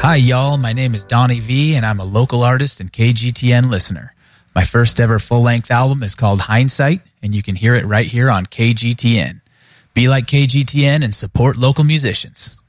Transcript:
Hi, y'all. My name is Donnie V, and I'm a local artist and KGTN listener. My first ever full-length album is called Hindsight, and you can hear it right here on KGTN. Be like KGTN and support local musicians.